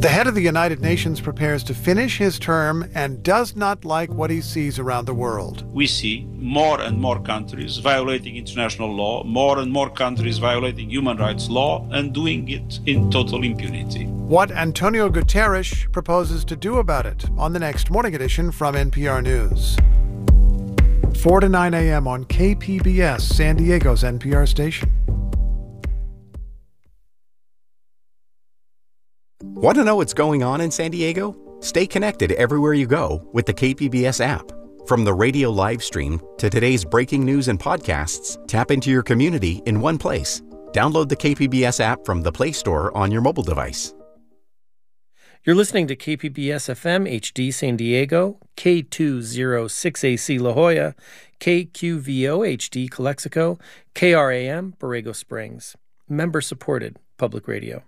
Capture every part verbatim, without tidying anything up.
The head of the United Nations prepares to finish his term and does not like what he sees around the world. We see more and more countries violating international law, more and more countries violating human rights law, and doing it in total impunity. What Antonio Guterres proposes to do about it on the next Morning Edition from N P R News. four to nine a.m. on K P B S, San Diego's N P R station. Want to know what's going on in San Diego? Stay connected everywhere you go with the K P B S app. From the radio live stream to today's breaking news and podcasts, tap into your community in one place. Download the K P B S app from the Play Store on your mobile device. You're listening to K P B S F M H D San Diego, K two oh six A C La Jolla, K Q V O H D Calexico, K R A M Borrego Springs. Member-supported public radio.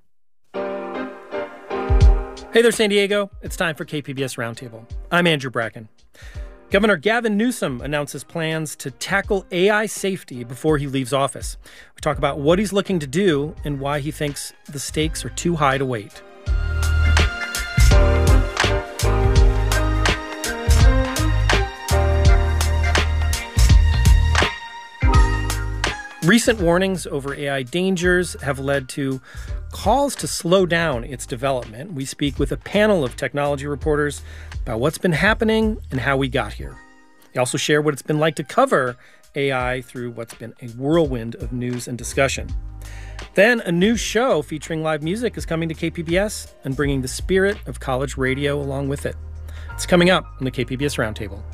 Hey there, San Diego. It's time for K P B S Roundtable. I'm Andrew Bracken. Governor Gavin Newsom announces plans to tackle A I safety before he leaves office. We talk about what he's looking to do and why he thinks the stakes are too high to wait. Recent warnings over A I dangers have led to calls to slow down its development. We speak with a panel of technology reporters about what's been happening and how we got here. They also share what it's been like to cover A I through what's been a whirlwind of news and discussion. Then a new show featuring live music is coming to K P B S and bringing the spirit of college radio along with it. It's coming up on the K P B S Roundtable.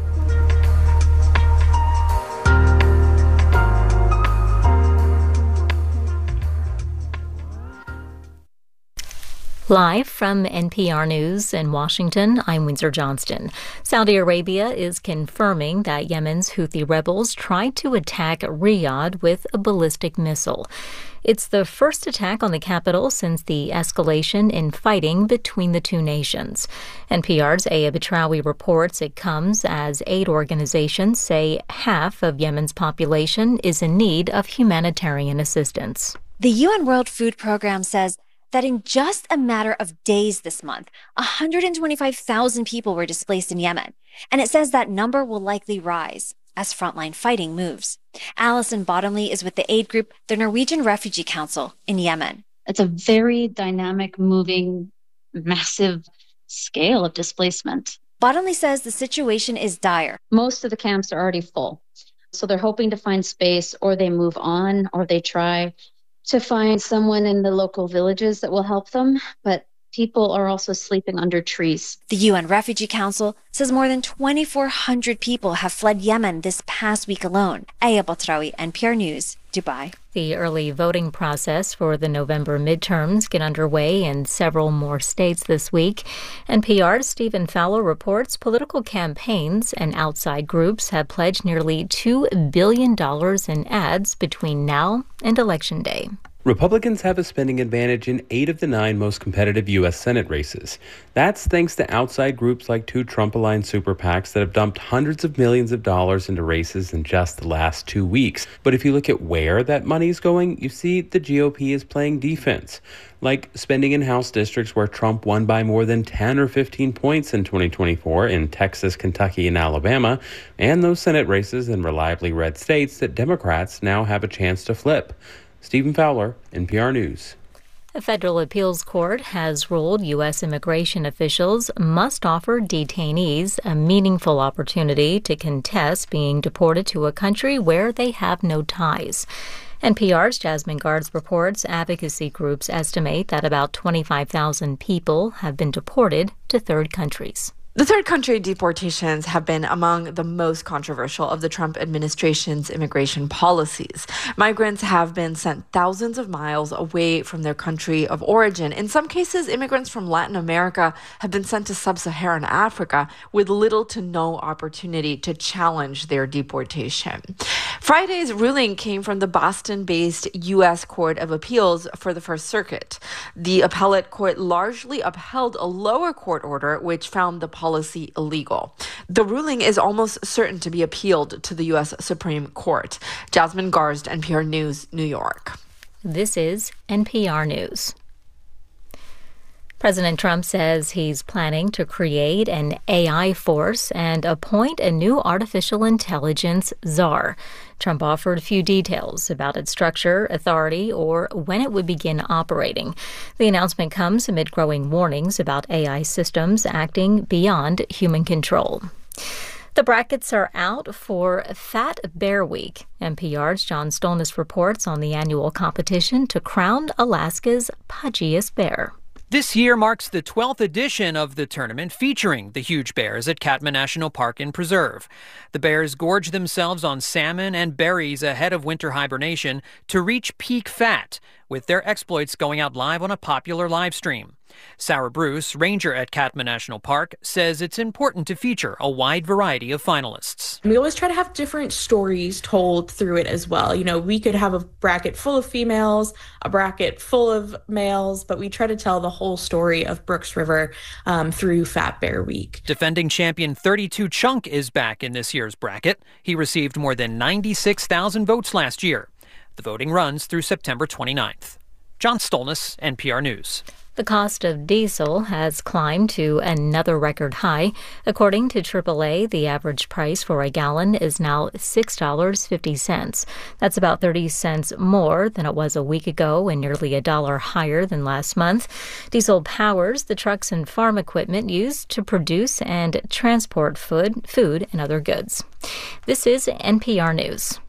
Live from N P R News in Washington, I'm Windsor Johnston. Saudi Arabia is confirming that Yemen's Houthi rebels tried to attack Riyadh with a ballistic missile. It's the first attack on the capital since the escalation in fighting between the two nations. N P R's Aya Betrawi reports it comes as aid organizations say half of Yemen's population is in need of humanitarian assistance. The U N World Food Program says that in just a matter of days this month, one hundred twenty-five thousand people were displaced in Yemen. And it says that number will likely rise as frontline fighting moves. Alison Bottomley is with the aid group, the Norwegian Refugee Council in Yemen. It's a very dynamic, moving, massive scale of displacement. Bottomley says the situation is dire. Most of the camps are already full. So they're hoping to find space, or they move on, or they try to find someone in the local villages that will help them, but people are also sleeping under trees. The U N Refugee Council says more than twenty-four hundred people have fled Yemen this past week alone. Aya Betrawi, N P R News, Dubai. The early voting process for the November midterms get underway in several more states this week. N P R's Stephen Fowler reports political campaigns and outside groups have pledged nearly two billion dollars in ads between now and Election Day. Republicans have a spending advantage in eight of the nine most competitive U S Senate races. That's thanks to outside groups like two Trump-aligned super PACs that have dumped hundreds of millions of dollars into races in just the last two weeks. But if you look at where that money is going, you see the G O P is playing defense, like spending in House districts where Trump won by more than ten or fifteen points in twenty twenty-four in Texas, Kentucky, and Alabama, and those Senate races in reliably red states that Democrats now have a chance to flip. Stephen Fowler, N P R News. A federal appeals court has ruled U S immigration officials must offer detainees a meaningful opportunity to contest being deported to a country where they have no ties. N P R's Jasmine Guards reports advocacy groups estimate that about twenty-five thousand people have been deported to third countries. The third country deportations have been among the most controversial of the Trump administration's immigration policies. Migrants have been sent thousands of miles away from their country of origin. In some cases, immigrants from Latin America have been sent to sub-Saharan Africa with little to no opportunity to challenge their deportation. Friday's ruling came from the Boston-based U S Court of Appeals for the First Circuit. The appellate court largely upheld a lower court order which found the policy policy illegal. The ruling is almost certain to be appealed to the U S Supreme Court. Jasmine Garsd, N P R News, New York. This is N P R News. President Trump says he's planning to create an A I force and appoint a new artificial intelligence czar. Trump offered few details about its structure, authority, or when it would begin operating. The announcement comes amid growing warnings about A I systems acting beyond human control. The brackets are out for Fat Bear Week. N P R's John Stolnis reports on the annual competition to crown Alaska's pudgiest bear. This year marks the twelfth edition of the tournament featuring the huge bears at Katmai National Park and Preserve. The bears gorge themselves on salmon and berries ahead of winter hibernation to reach peak fat, with their exploits going out live on a popular live stream. Sarah Bruce, ranger at Katmai National Park, says it's important to feature a wide variety of finalists. We always try to have different stories told through it as well. You know, we could have a bracket full of females, a bracket full of males, but we try to tell the whole story of Brooks River um, through Fat Bear Week. Defending champion thirty-two Chunk is back in this year's bracket. He received more than ninety-six thousand votes last year. The voting runs through September twenty-ninth. John Stolnis, N P R News. The cost of diesel has climbed to another record high. According to triple A, the average price for a gallon is now six dollars and fifty cents. That's about thirty cents more than it was a week ago and nearly a dollar higher than last month. Diesel powers the trucks and farm equipment used to produce and transport food, food and other goods. This is N P R News.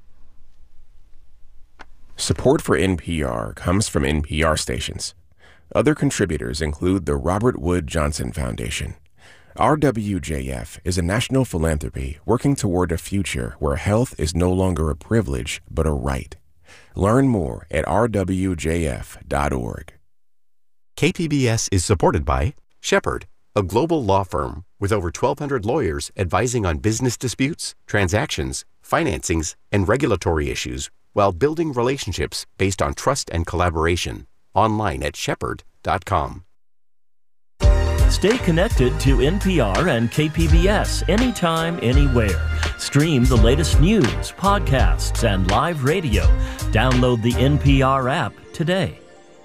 Support for N P R comes from N P R stations. Other contributors include the Robert Wood Johnson Foundation. R W J F is a national philanthropy working toward a future where health is no longer a privilege but a right. Learn more at r w j f dot org. K P B S is supported by Shepherd, a global law firm with over twelve hundred lawyers advising on business disputes, transactions, financings, and regulatory issues while building relationships based on trust and collaboration. Online at shepherd dot com. Stay connected to N P R and K P B S anytime, anywhere. Stream the latest news, podcasts, and live radio. Download the N P R app today.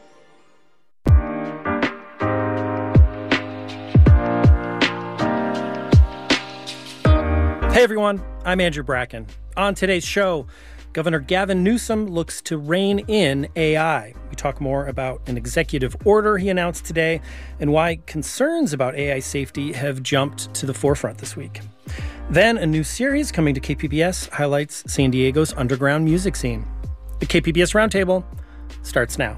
Hey everyone, I'm Andrew Bracken. On today's show, Governor Gavin Newsom looks to rein in A I. We talk more about an executive order he announced today and why concerns about A I safety have jumped to the forefront this week. Then a new series coming to K P B S highlights San Diego's underground music scene. The K P B S Roundtable starts now.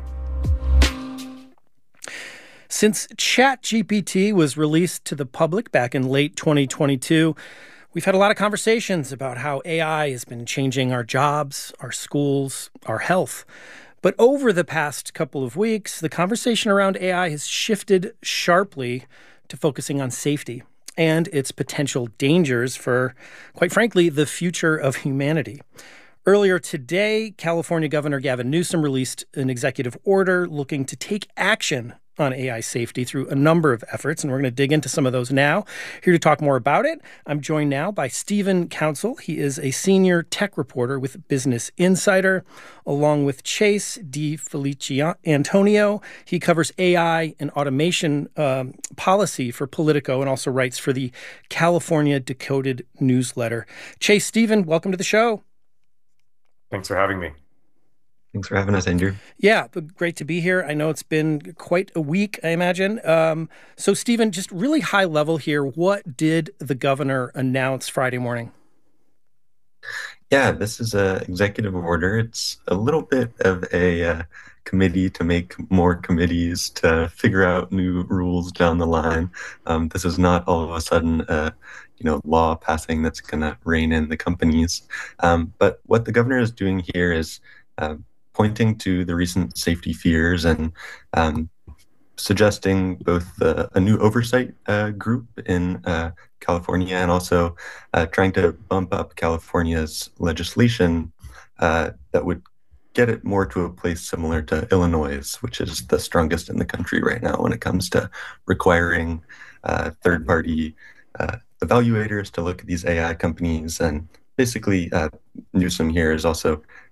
Since ChatGPT was released to the public back in late twenty twenty-two, we've had a lot of conversations about how A I has been changing our jobs, our schools, our health. But over the past couple of weeks, the conversation around A I has shifted sharply to focusing on safety and its potential dangers for, quite frankly, the future of humanity. Earlier today, California Governor Gavin Newsom released an executive order looking to take action on A I safety through a number of efforts, and we're going to dig into some of those now. Here to talk more about it, I'm joined now by Stephen Council. He is a senior tech reporter with Business Insider, along with Chase DiFelice-Antonio. He covers A I and automation um, policy for Politico and also writes for the California Decoded newsletter. Chase, Stephen, welcome to the show. Thanks for having me. Thanks for having us, Andrew. Yeah, great to be here. I know it's been quite a week, I imagine. Um, so, Stephen, just really high level here, what did the governor announce Friday morning? Yeah, this is an executive order. It's a little bit of a uh, committee to make more committees to figure out new rules down the line. Um, this is not all of a sudden a you know, law passing that's going to rein in the companies. Um, but what the governor is doing here is uh, pointing to the recent safety fears and um, suggesting both uh, a new oversight uh, group in uh, California and also uh, trying to bump up California's legislation uh, that would get it more to a place similar to Illinois', which is the strongest in the country right now when it comes to requiring uh, third-party uh, evaluators to look at these A I companies. And basically, uh, Newsom here is also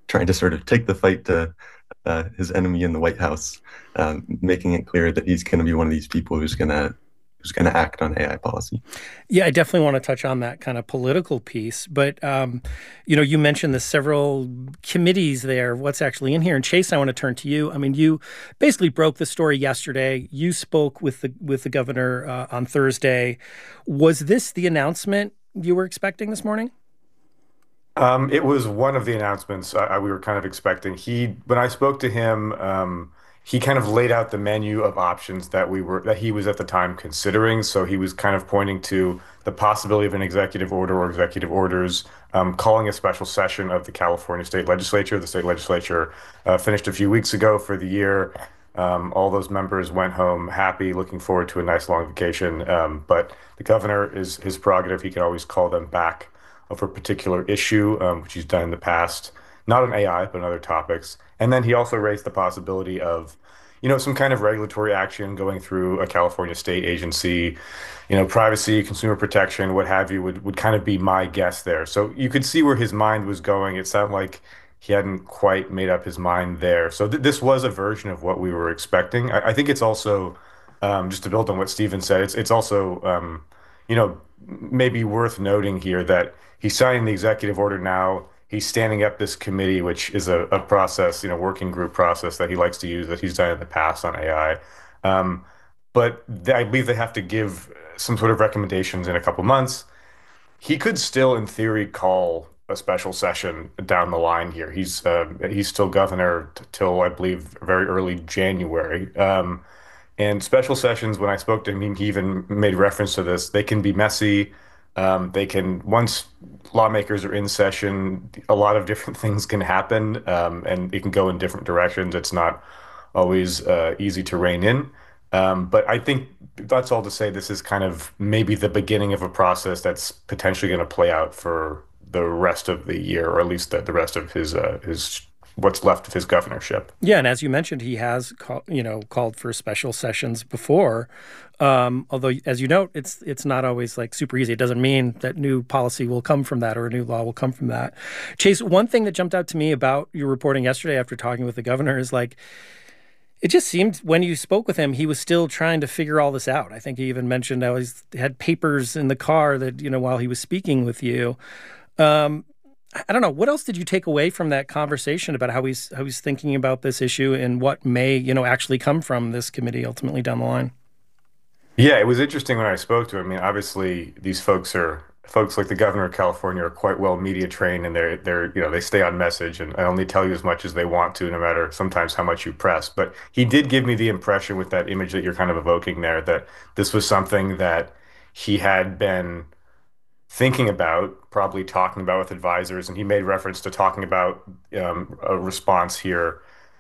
trying to sort of take the fight to uh, his enemy in the White House, um, making it clear that he's going to be one of these people who's going to who's going to act on A I policy. Yeah, I definitely want to touch on that kind of political piece. But, um, you know, you mentioned the several committees there, what's actually in here. And Chase, I want to turn to you. I mean, you basically broke the story yesterday. You spoke with the with the governor uh, on Thursday. Was this the announcement you were expecting this morning? Um, it was one of the announcements uh, we were kind of expecting. He, when I spoke to him, um, he kind of laid out the menu of options that we were that he was at the time considering. So he was kind of pointing to the possibility of an executive order or executive orders, um, calling a special session of the California State Legislature. The state legislature uh, finished a few weeks ago for the year. Um, all those members went home happy, looking forward to a nice long vacation. Um, but the governor is his prerogative. He can always call them back for a particular issue, um, which he's done in the past, not on A I, but on other topics. And then he also raised the possibility of, you know, some kind of regulatory action going through a California state agency, you know, privacy, consumer protection, what have you, would, would kind of be my guess there. So you could see where his mind was going. It sounded like he hadn't quite made up his mind there. So th- this was a version of what we were expecting. I, I think it's also, um, just to build on what Stephen said, it's, it's also, um, you know, maybe worth noting here that he's signing the executive order now. He's standing up this committee, which is a, a process, you know, working group process that he likes to use that he's done in the past on A I. Um, but they, I believe they have to give some sort of recommendations in a couple months. He could still, in theory, call a special session down the line here. He's uh, he's still governor t- till, I believe, very early January. Um, and special sessions, when I spoke to him, he even made reference to this. They can be messy. Um, they can, once lawmakers are in session, a lot of different things can happen, um, and it can go in different directions. It's not always uh, easy to rein in. Um, but I think that's all to say this is kind of maybe the beginning of a process that's potentially going to play out for the rest of the year, or at least the, the rest of his uh, his what's left of his governorship. Yeah, and as you mentioned, he has call, you know called for special sessions before. Um, although, as you note, it's it's not always like super easy. It doesn't mean that new policy will come from that or a new law will come from that. Chase, one thing that jumped out to me about your reporting yesterday after talking with the governor is like, it just seemed when you spoke with him, he was still trying to figure all this out. I think he even mentioned how he had papers in the car that, you know, while he was speaking with you. Um, I don't know. What else did you take away from that conversation about how he's how he's thinking about this issue and what may, you know, actually come from this committee ultimately down the line? Yeah, it was interesting when I spoke to him. I mean, obviously, these folks are folks like the governor of California are quite well media trained, and they're they're you know they stay on message and only tell you as much as they want to, no matter sometimes how much you press. But he did give me the impression with that image that you're kind of evoking there that this was something that he had been thinking about, probably talking about with advisors, and he made reference to talking about um, a response here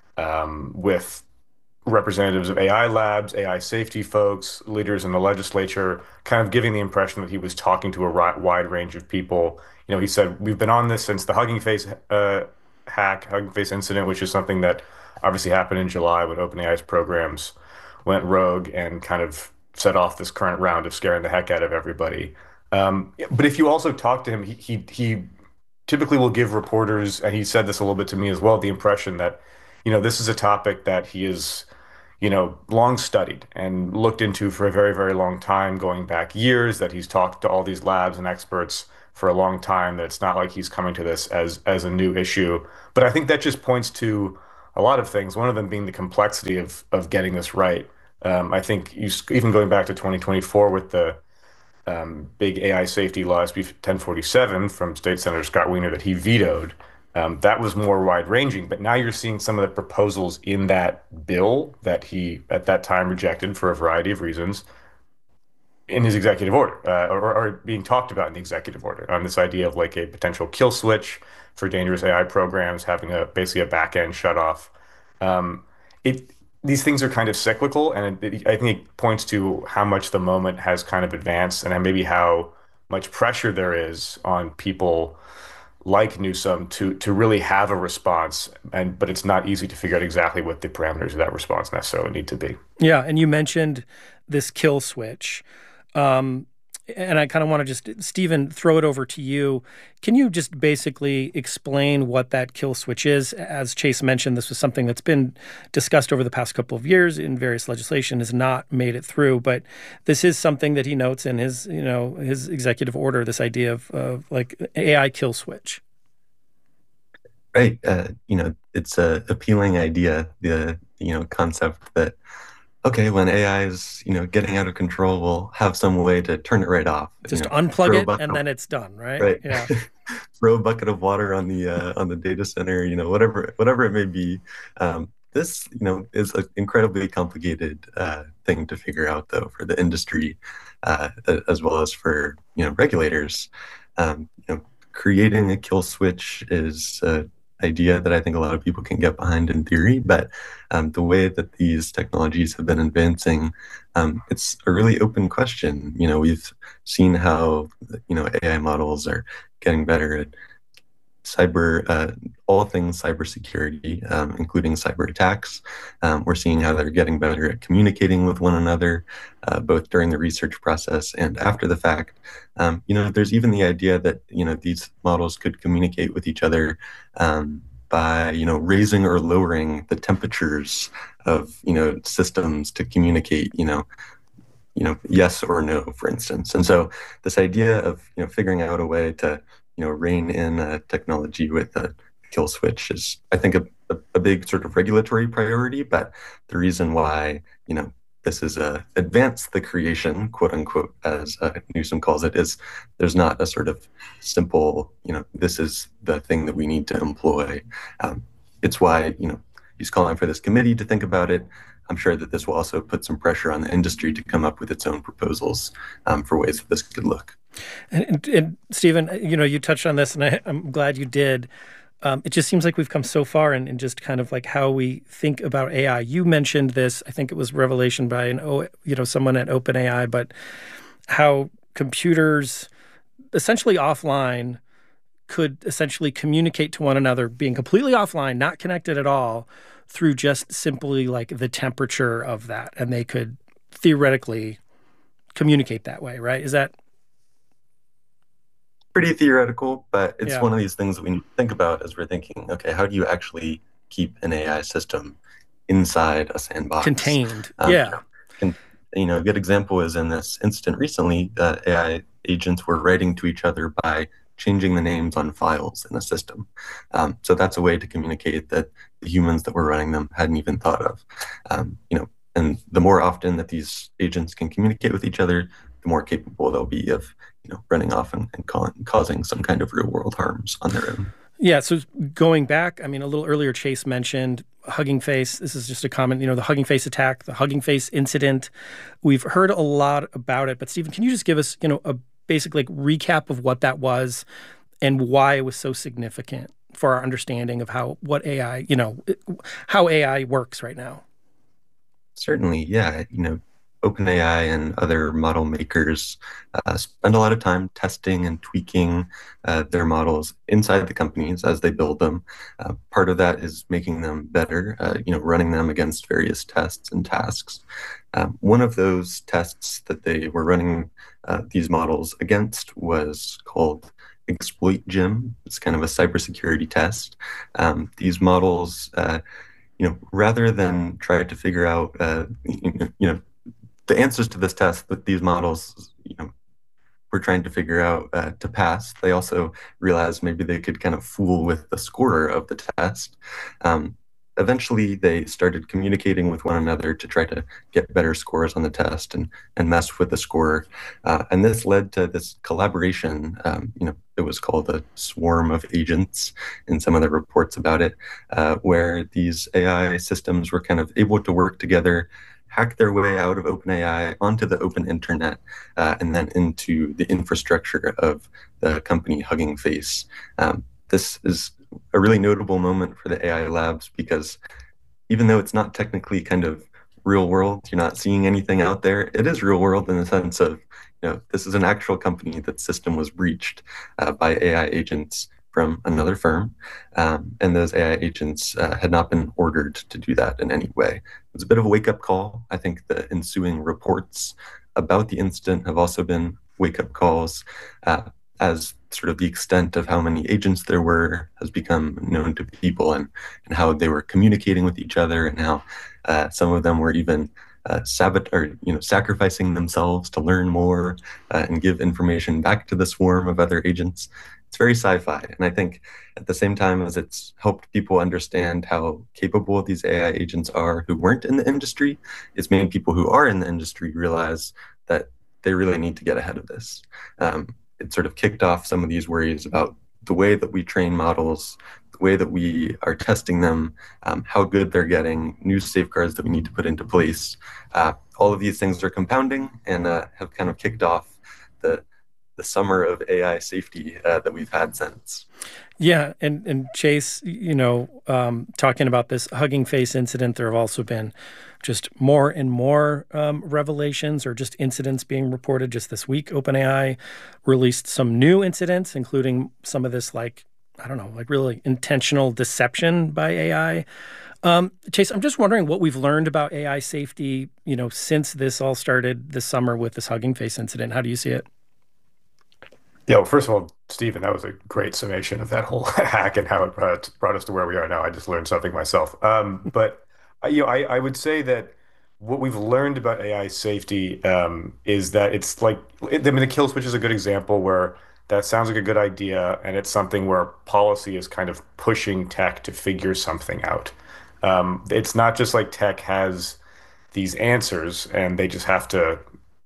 um, with representatives of A I labs, A I safety folks, leaders in the legislature, kind of giving the impression that he was talking to a ri- wide range of people. You know, he said, we've been on this since the Hugging Face uh, hack, Hugging Face incident, which is something that obviously happened in July when OpenAI's programs went rogue and kind of set off this current round of scaring the heck out of everybody. Um, but if you also talk to him, he, he he typically will give reporters, and he said this a little bit to me as well, the impression that, you know, this is a topic that he is, you know, long studied and looked into for a very, very long time, going back years, that he's talked to all these labs and experts for a long time, that it's not like he's coming to this as as a new issue. But I think that just points to a lot of things, one of them being the complexity of of getting this right. Um, I think you, even going back to twenty twenty-four with the um, big A I safety law, S B ten forty-seven from State Senator Scott Wiener that he vetoed, Um, that was more wide-ranging, but now you're seeing some of the proposals in that bill that he, at that time, rejected for a variety of reasons in his executive order, uh, or, or being talked about in the executive order, on this idea of like a potential kill switch for dangerous A I programs, having a basically a back-end shut-off. Um, it these things are kind of cyclical, and it, it, I think it points to how much the moment has kind of advanced, and maybe how much pressure there is on people like Newsom to to really have a response, and but it's not easy to figure out exactly what the parameters of that response necessarily need to be. Yeah, and you mentioned this kill switch. Um, and I kind of want to just, Stephen, throw it over to you. Can you just basically explain what that kill switch is? As Chase mentioned, this was something that's been discussed over the past couple of years in various legislation, has not made it through, but this is something that he notes in his, you know, his executive order, this idea of, of like A I kill switch. Right. Uh, you know, it's a appealing idea, the, you know, concept that, okay, when A I is, you know, getting out of control, we'll have some way to turn it right off. Just you know, unplug it and of, then it's done, right? Right. Yeah. Throw a bucket of water on the uh, on the data center, you know, whatever whatever it may be. Um, this, you know, is an incredibly complicated uh, thing to figure out, though, for the industry uh, as well as for, you know, regulators. Um, you know, creating a kill switch is uh, idea that I think a lot of people can get behind in theory, but um, the way that these technologies have been advancing, um, it's a really open question. You know, we've seen how, you know, A I models are getting better at cyber, uh, all things cybersecurity, um, including cyber attacks. Um, we're seeing how they're getting better at communicating with one another, uh, both during the research process and after the fact. Um, you know, there's even the idea that, you know, these models could communicate with each other um, by, you know, raising or lowering the temperatures of, you know, systems to communicate, you know, you know, yes or no, for instance. And so this idea of, you know, figuring out a way to, you know, rein in a technology with a kill switch is, I think, a, a, a big sort of regulatory priority. But the reason why, you know, this is a advance the creation, quote unquote, as uh, Newsom calls it, is there's not a sort of simple, you know, this is the thing that we need to employ. Um, it's why, you know, he's calling for this committee to think about it. I'm sure that this will also put some pressure on the industry to come up with its own proposals um, for ways that this could look. And, and, and Stephen, you know, you touched on this, and I, I'm glad you did. Um, it just seems like we've come so far in, in just kind of like how we think about A I. You mentioned this, I think it was revelation by an, you know, someone at OpenAI, but how computers essentially offline could essentially communicate to one another, being completely offline, not connected at all, through just simply like the temperature of that. And they could theoretically communicate that way, right? Is that pretty theoretical, but it's yeah. one of these things that we need to think about as we're thinking, okay, how do you actually keep an A I system inside a sandbox? Contained, um, yeah. You know, can, you know, a good example is in this incident recently, uh, A I agents were writing to each other by changing the names on files in the system. Um, so that's a way to communicate that the humans that were running them hadn't even thought of. Um, you know, and the more often that these agents can communicate with each other, the more capable they'll be of, you know, running off and, and ca- causing some kind of real world harms on their own. Yeah. So going back, I mean, a little earlier, Chase mentioned Hugging Face. This is just a comment, you know, the Hugging Face attack, the Hugging Face incident. We've heard a lot about it, but Stephen, can you just give us, you know, a basic like recap of what that was and why it was so significant for our understanding of how, what A I, you know, how A I works right now? Certainly. Yeah. You know, OpenAI and other model makers uh, spend a lot of time testing and tweaking uh, their models inside the companies as they build them. Uh, part of that is making them better, uh, you know, running them against various tests and tasks. Um, one of those tests that they were running uh, these models against was called Exploit Gym. It's kind of a cybersecurity test. Um, these models, uh, you know, rather than try to figure out, uh, you know, the answers to this test that these models, you know, were trying to figure out uh, to pass, they also realized maybe they could kind of fool with the scorer of the test. Um, eventually, they started communicating with one another to try to get better scores on the test and, and mess with the scorer. Uh, and this led to this collaboration. Um, you know, it was called a swarm of agents in some of the reports about it, uh, where these A I systems were kind of able to work together, hack their way out of OpenAI onto the open internet, uh, and then into the infrastructure of the company Hugging Face. Um, this is a really notable moment for the A I labs because even though it's not technically kind of real world, you're not seeing anything out there, it is real world in the sense of, you know, this is an actual company that system was breached uh, by A I agents from another firm, um, and those A I agents uh, had not been ordered to do that in any way. It was a bit of a wake-up call. I think the ensuing reports about the incident have also been wake-up calls uh, as sort of the extent of how many agents there were has become known to people, and, and how they were communicating with each other, and how uh, some of them were even uh, sabot- or, you know, sacrificing themselves to learn more uh, and give information back to the swarm of other agents. It's very sci-fi. And I think at the same time as it's helped people understand how capable these A I agents are who weren't in the industry, it's made people who are in the industry realize that they really need to get ahead of this. Um, it sort of kicked off some of these worries about the way that we train models, the way that we are testing them, um, how good they're getting, new safeguards that we need to put into place. Uh, all of these things are compounding and uh, have kind of kicked off the the summer of A I safety uh, that we've had since. Yeah, and, and Chase, you know, um, talking about this Hugging Face incident, there have also been just more and more um, revelations or just incidents being reported. Just this week, OpenAI released some new incidents, including some of this, like, I don't know, like really intentional deception by A I. Um, Chase, I'm just wondering what we've learned about A I safety, you know, since this all started this summer with this Hugging Face incident. How do you see it? Yeah, well, first of all, Stephen, that was a great summation of that whole hack and how it brought, brought us to where we are now. I just learned something myself. Um, but uh, you know, I, I would say that what we've learned about A I safety um, is that it's like, I mean, the kill switch is a good example where that sounds like a good idea, and it's something where policy is kind of pushing tech to figure something out. Um, it's not just like tech has these answers and they just have to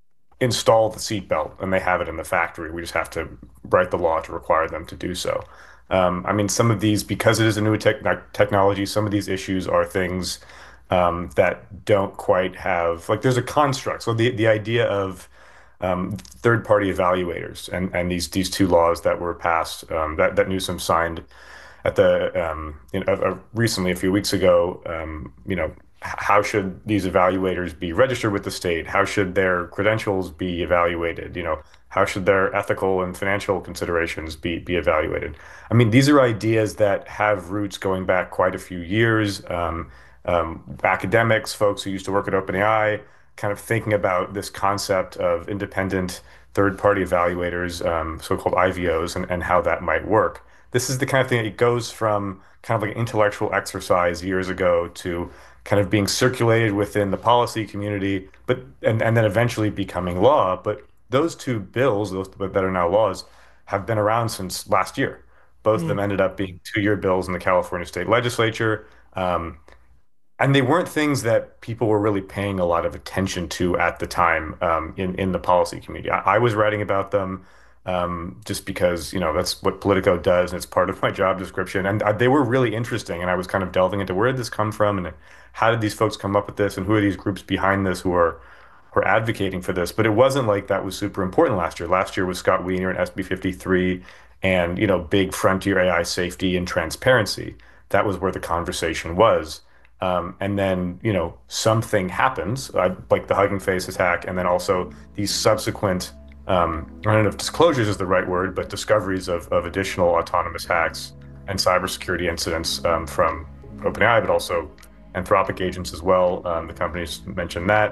install the seatbelt and they have it in the factory. We just have to write the law to require them to do so. Um, I mean, some of these, because it is a new tech technology, some of these issues are things um, that don't quite have, like there's a construct. So the, the idea of um, third-party evaluators and, and these these two laws that were passed, um, that, that Newsom signed at the, um, you know, uh, recently, a few weeks ago, um, you know, how should these evaluators be registered with the state? How should their credentials be evaluated? You know, how should their ethical and financial considerations be be evaluated? I mean, these are ideas that have roots going back quite a few years. Um, um, academics, folks who used to work at OpenAI, kind of thinking about this concept of independent third-party evaluators, um, so-called I V Os, and, and how that might work. This is the kind of thing that it goes from kind of like an intellectual exercise years ago to kind of being circulated within the policy community, but and, and then eventually becoming law. But those two bills, those that are now laws, have been around since last year. Both mm. of them ended up being two-year bills in the California state legislature. Um, and they weren't things that people were really paying a lot of attention to at the time um, in, in the policy community. I, I was writing about them um, just because, you know, that's what Politico does, and it's part of my job description. And I, they were really interesting, and I was kind of delving into where did this come from, and how did these folks come up with this, and who are these groups behind this who are who are advocating for this? But it wasn't like that was super important last year. Last year was Scott Wiener and S B fifty-three and, you know, big frontier A I safety and transparency. That was where the conversation was. Um, and then, you know, something happens, uh, like the Hugging Face attack, and then also these subsequent, um, I don't know if disclosures is the right word, but discoveries of, of additional autonomous hacks and cybersecurity incidents um, from OpenAI, but also Anthropic agents as well. Um, the companies mentioned that.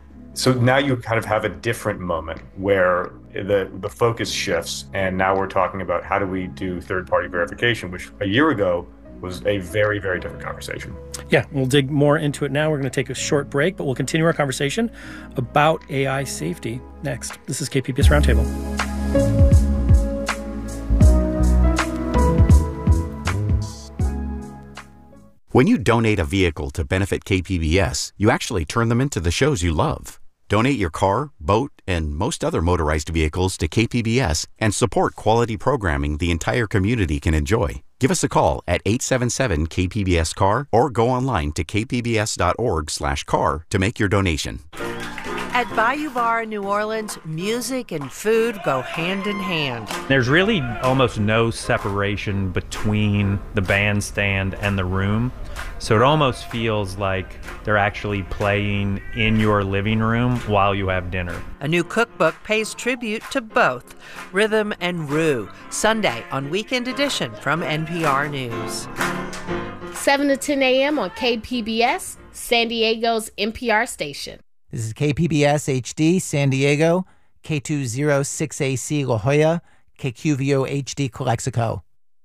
So now you kind of have a different moment where the the focus shifts, and now we're talking about how do we do third-party verification, which a year ago was a very, very different conversation. Yeah, we'll dig more into it now. We're going to take a short break, but we'll continue our conversation about A I safety next. This is K P B S Roundtable. When you donate a vehicle to benefit K P B S, you actually turn them into the shows you love. Donate your car, boat, and most other motorized vehicles to K P B S and support quality programming the entire community can enjoy. Give us a call at eight seven seven K P B S C A R or go online to k p b s dot org slash car to make your donation. At Bayou Bar in New Orleans, music and food go hand in hand. There's really almost no separation between the bandstand and the room. So it almost feels like they're actually playing in your living room while you have dinner. A new cookbook pays tribute to both rhythm and roux. Sunday on Weekend Edition from N P R News. seven to ten a.m. on K P B S, San Diego's N P R station. This is K P B S H D San Diego. K two zero six A C La Jolla, K Q V O H D Calexico.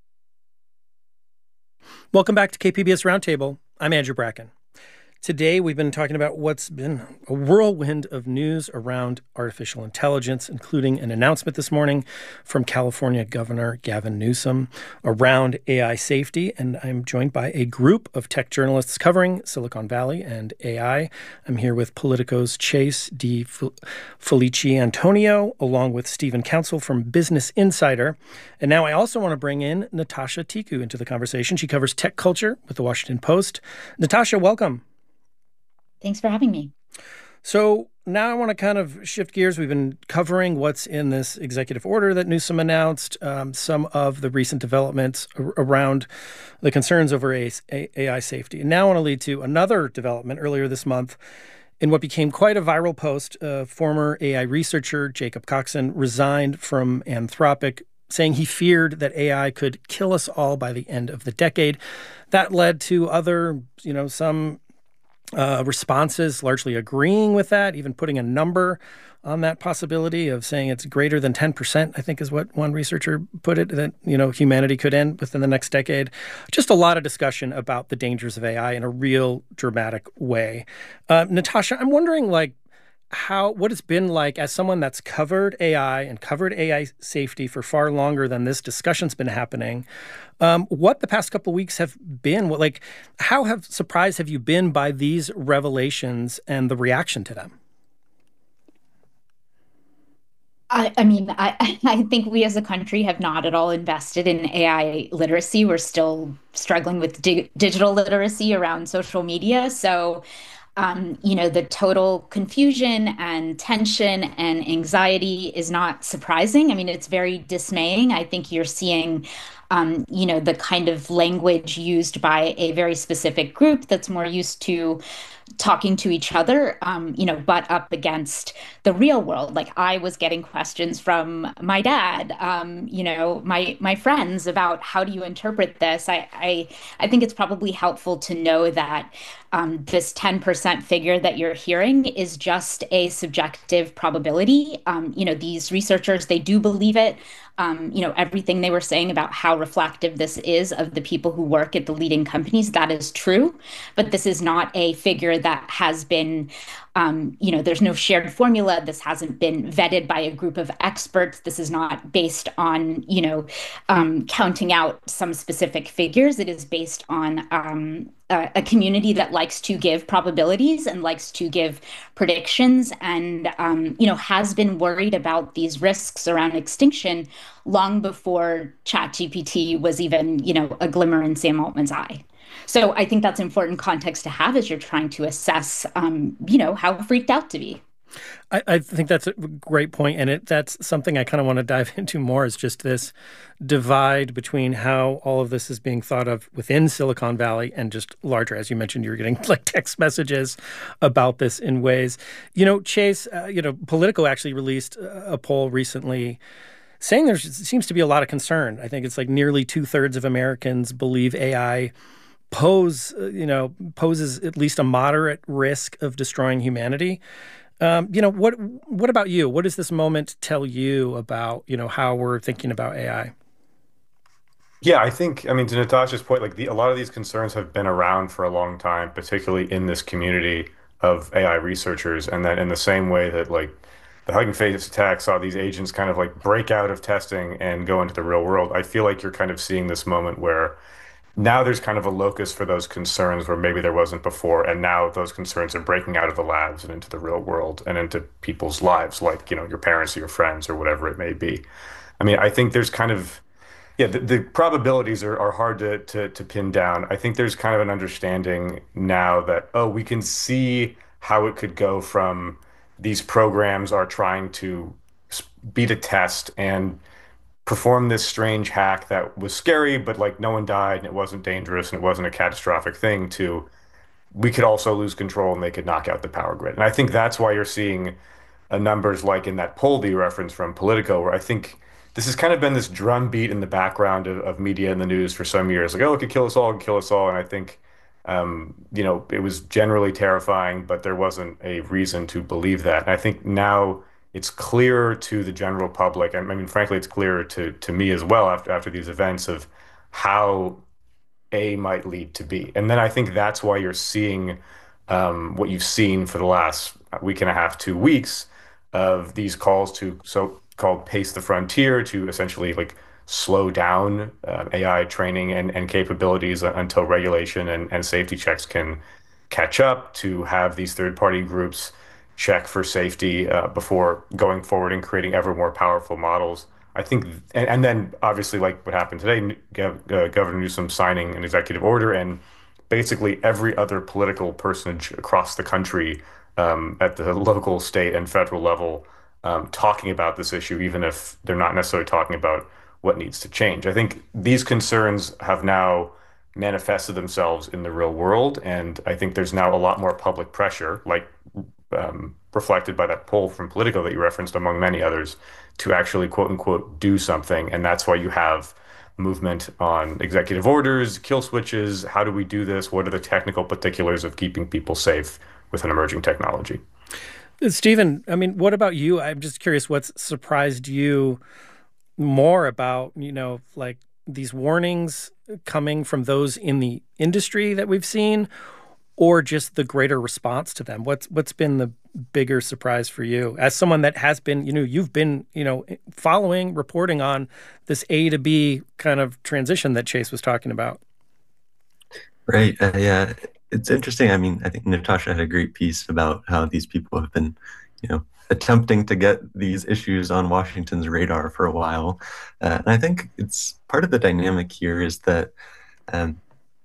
Welcome back to K P B S Roundtable. I'm Andrew Bracken. Today, we've been talking about what's been a whirlwind of news around artificial intelligence, including an announcement this morning from California Governor Gavin Newsom around A I safety. And I'm joined by a group of tech journalists covering Silicon Valley and A I. I'm here with Politico's Chase D. Felici Antonio, along with Stephen Counsell from Business Insider. And now I also want to bring in Natasha Tiku into the conversation. She covers tech culture with the Washington Post. Natasha, welcome. Thanks for having me. So now I want to kind of shift gears. We've been covering what's in this executive order that Newsom announced, um, some of the recent developments ar- around the concerns over A I safety. And now I want to lead to another development earlier this month in what became quite a viral post. Uh, former A I researcher Jacob Coxon resigned from Anthropic, saying he feared that A I could kill us all by the end of the decade. That led to other, you know, some Uh, responses largely agreeing with that, even putting a number on that possibility of saying it's greater than ten percent, I think is what one researcher put it, that, you know, humanity could end within the next decade. Just a lot of discussion about the dangers of A I in a real dramatic way. Uh, Natasha, I'm wondering, like, how what it's been like as someone that's covered A I and covered A I safety for far longer than this discussion's been happening. Um, what the past couple of weeks have been, what, like, how have surprised have you been by these revelations and the reaction to them? I, I mean, I, I think we as a country have not at all invested in A I literacy. We're still struggling with di- digital literacy around social media. So, um, you know, the total confusion and tension and anxiety is not surprising. I mean, it's very dismaying. I think you're seeing Um, you know, the kind of language used by a very specific group that's more used to talking to each other, um, you know, butt up against the real world. Like, I was getting questions from my dad, um, you know, my my friends about how do you interpret this. I I, I think it's probably helpful to know that um, this ten percent figure that you're hearing is just a subjective probability. Um, you know, these researchers, they do believe it. Um, you know, everything they were saying about how reflective this is of the people who work at the leading companies, that is true. But this is not a figure that has been, um, you know, there's no shared formula. This hasn't been vetted by a group of experts. This is not based on, you know, um, counting out some specific figures. It is based on um, a, a community that likes to give probabilities and likes to give predictions and, um, you know, has been worried about these risks around extinction long before ChatGPT was even, you know, a glimmer in Sam Altman's eye. So I think that's important context to have as you're trying to assess, um, you know, how freaked out to be. I, I think that's a great point, and it, that's something I kind of want to dive into more, is just this divide between how all of this is being thought of within Silicon Valley and just larger. As you mentioned, you're getting like text messages about this in ways. You know, Chase, uh, you know, Politico actually released a poll recently saying there seems to be a lot of concern. I think it's like nearly two thirds of Americans believe A I pose, uh, you know, poses at least a moderate risk of destroying humanity. Um, you know, what what about you? What does this moment tell you about, you know, how we're thinking about A I? Yeah, I think, I mean, to Natasha's point, like the, a lot of these concerns have been around for a long time, particularly in this community of A I researchers. And that in the same way that like the Hugging Face attack saw these agents kind of like break out of testing and go into the real world, I feel like you're kind of seeing this moment where now there's kind of a locus for those concerns where maybe there wasn't before. And now those concerns are breaking out of the labs and into the real world and into people's lives, like, you know, your parents or your friends or whatever it may be. I mean, I think there's kind of, yeah, the, the probabilities are, are hard to, to, to pin down. I think there's kind of an understanding now that, oh, we can see how it could go from these programs are trying to beat a test and perform this strange hack that was scary, but like no one died and it wasn't dangerous and it wasn't a catastrophic thing, to we could also lose control and they could knock out the power grid. And I think that's why you're seeing uh, numbers like in that poll that you referenced from Politico, where I think this has kind of been this drumbeat in the background of, of media and the news for some years. Like, oh, it could kill us all, it could kill us all. And I think, um, you know, it was generally terrifying, but there wasn't a reason to believe that. And I think now it's clear to the general public, and I mean, frankly, it's clear to to me as well after after these events of how A might lead to B. And then I think that's why you're seeing um, what you've seen for the last week and a half, two weeks of these calls to so-called pace the frontier, to essentially like slow down uh, A I training and, and capabilities until regulation and, and safety checks can catch up, to have these third-party groups check for safety uh, before going forward and creating ever more powerful models. I think, and, and then obviously, like what happened today, Gov- uh, Governor Newsom signing an executive order, and basically every other political personage across the country um, at the local, state, and federal level um, talking about this issue, even if they're not necessarily talking about what needs to change. I think these concerns have now manifested themselves in the real world, and I think there's now a lot more public pressure, like um, reflected by that poll from Politico that you referenced, among many others, to actually quote unquote do something. And that's why you have movement on executive orders, kill switches. How do we do this? What are the technical particulars of keeping people safe with an emerging technology? Stephen, I mean, what about you? I'm just curious, what's surprised you more about, you know, like these warnings coming from those in the industry that we've seen, or just the greater response to them? What's what's been the bigger surprise for you as someone that has been, you know, you've been, you know, following, reporting on this A to B kind of transition that Chase was talking about? Right. Uh, yeah. It's interesting. I mean, I think Natasha had a great piece about how these people have been, you know, attempting to get these issues on Washington's radar for a while. Uh, and I think it's part of the dynamic here is that um,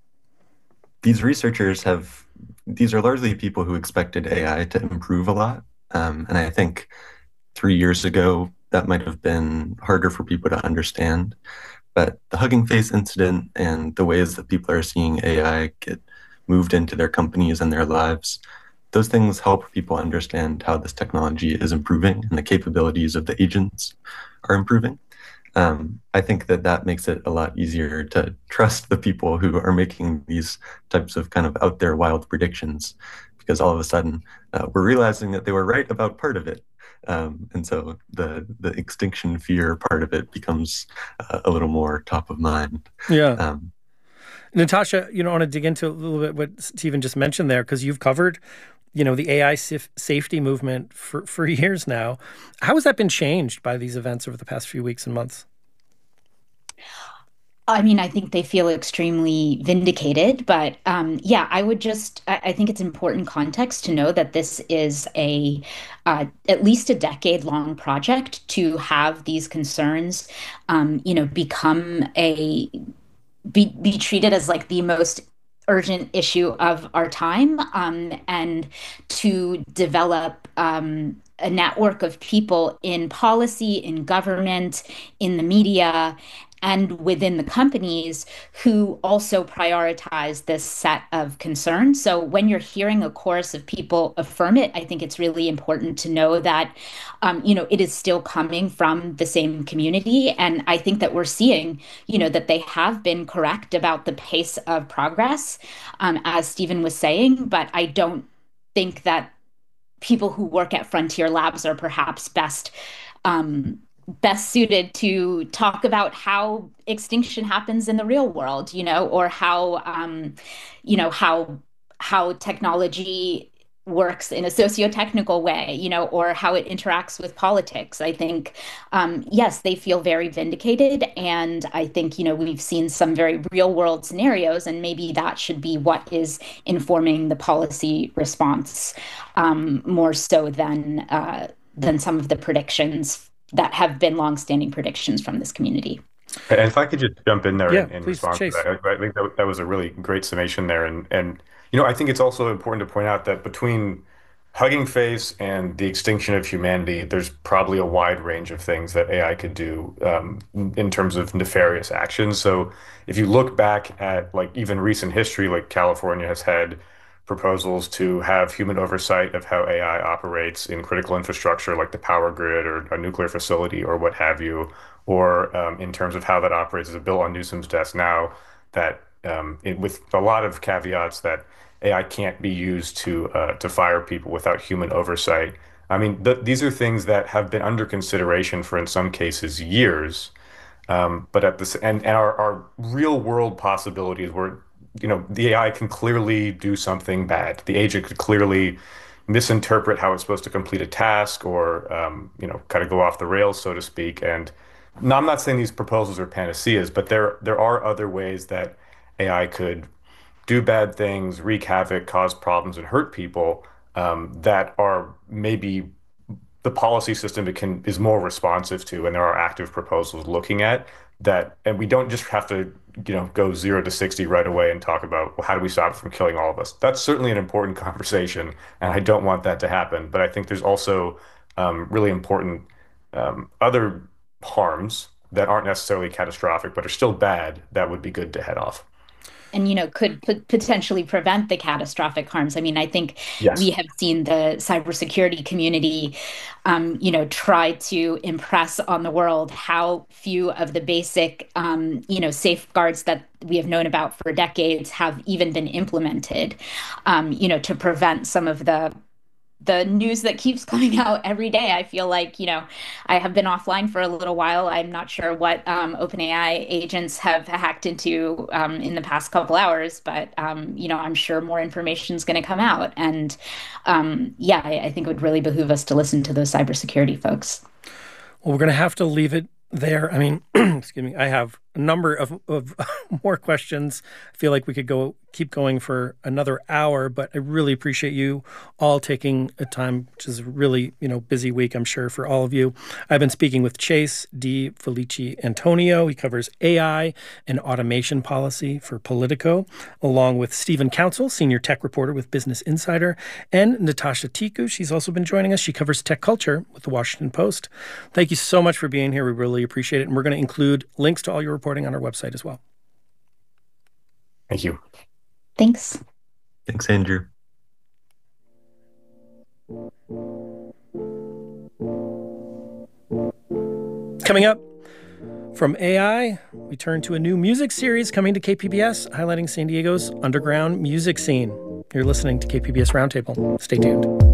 these researchers have, these are largely people who expected A I to improve a lot. Um, and I think three years ago, that might have been harder for people to understand. But the Hugging Face incident and the ways that people are seeing A I get moved into their companies and their lives, those things help people understand how this technology is improving and the capabilities of the agents are improving. Um, I think that that makes it a lot easier to trust the people who are making these types of kind of out there wild predictions, because all of a sudden uh, we're realizing that they were right about part of it. Um, and so the the extinction fear part of it becomes uh, a little more top of mind. Yeah. Um, Natasha, you know, I want to dig into a little bit what Stephen just mentioned there, because you've covered, you know, the A I sif- safety movement for, for years now. How has that been changed by these events over the past few weeks and months? I mean, I think they feel extremely vindicated, but um, yeah, I would just, I, I think it's important context to know that this is a uh, at least a decade long project to have these concerns, um, you know, become a, be, be treated as like the most urgent issue of our time, um, and to develop um, a network of people in policy, in government, in the media, and within the companies who also prioritize this set of concerns. So when you're hearing a chorus of people affirm it, I think it's really important to know that, um, you know, it is still coming from the same community. And I think that we're seeing, you know, that they have been correct about the pace of progress, um, as Stephen was saying, but I don't think that people who work at Frontier Labs are perhaps best um, best suited to talk about how extinction happens in the real world, you know, or how, um, you know, how how technology works in a socio-technical way, you know, or how it interacts with politics. I think, um, yes, they feel very vindicated. And I think, you know, we've seen some very real world scenarios, and maybe that should be what is informing the policy response, um, more so than uh, than some of the predictions that have been longstanding predictions from this community. And if I could just jump in there yeah, in, in please, response Chase. to that, I think that, that was a really great summation there. And, and, you know, I think it's also important to point out that between Hugging Face and the extinction of humanity, there's probably a wide range of things that A I could do um, in terms of nefarious actions. So if you look back at like even recent history, like California has had proposals to have human oversight of how A I operates in critical infrastructure like the power grid or a nuclear facility or what have you, or um, in terms of how that operates. There's a bill on Newsom's desk now that um, it, with a lot of caveats that A I can't be used to uh, to fire people without human oversight. I mean, th these are things that have been under consideration for, in some cases, years. Um, but at this, and, and our, our real world possibilities where, you know, the A I can clearly do something bad. The agent could clearly misinterpret how it's supposed to complete a task, or, um, you know, kind of go off the rails, so to speak. And no, I'm not saying these proposals are panaceas, but there there are other ways that A I could do bad things, wreak havoc, cause problems, and hurt people, um, that are maybe the policy system it can is more responsive to, and there are active proposals looking at that. And we don't just have to, you know, go zero to sixty right away and talk about, well, how do we stop it from killing all of us? That's certainly an important conversation, and I don't want that to happen. But I think there's also um, really important um, other harms that aren't necessarily catastrophic, but are still bad, that would be good to head off. And, you know, could p- potentially prevent the catastrophic harms. I mean, I think Yes. we have seen the cybersecurity community, um, you know, try to impress on the world how few of the basic, um, you know, safeguards that we have known about for decades have even been implemented, um, you know, to prevent some of the the news that keeps coming out every day. I feel like, you know, I have been offline for a little while. I'm not sure what um, OpenAI agents have hacked into um, in the past couple hours, but, um, you know, I'm sure more information is going to come out. And um, yeah, I, I think it would really behoove us to listen to those cybersecurity folks. Well, we're going to have to leave it there. I mean, excuse me, I have a number of, of more questions. I feel like we could go keep going for another hour, but I really appreciate you all taking a time, which is a really, you know, busy week, I'm sure, for all of you. I've been speaking with Chase D. Felici Antonio. He covers A I and automation policy for Politico, along with Stephen Council, senior tech reporter with Business Insider, and Natasha Tiku. She's also been joining us. She covers tech culture with the Washington Post. Thank you so much for being here. We really appreciate it. And we're going to include links to all your reporting on our website as well. Thank you. Thanks. Thanks, Andrew. Coming up, from A I, we turn to a new music series coming to K P B S, highlighting San Diego's underground music scene. You're listening to K P B S Roundtable. Stay tuned.